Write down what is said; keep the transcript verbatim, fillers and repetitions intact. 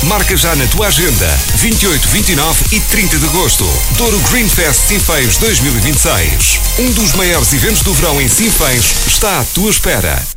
Marca já na tua agenda vinte e oito, vinte e nove e trinta de agosto. Douro Green Fest Sinfãs dois mil e vinte e seis. Um dos maiores eventos do verão em Sinfãs está à tua espera.